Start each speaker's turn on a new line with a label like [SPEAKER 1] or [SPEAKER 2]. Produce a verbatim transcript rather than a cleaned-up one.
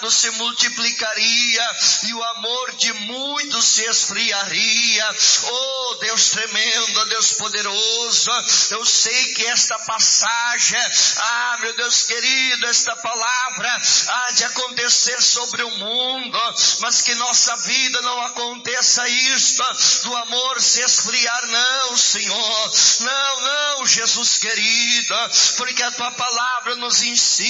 [SPEAKER 1] se multiplicaria e o amor de muitos se esfriaria. Oh Deus tremendo, Deus poderoso, eu sei que esta passagem, ah meu Deus querido, esta palavra há de acontecer sobre o mundo, mas que nossa vida não aconteça isto, do amor se esfriar, não Senhor, não, não Jesus querido, porque a tua palavra nos ensina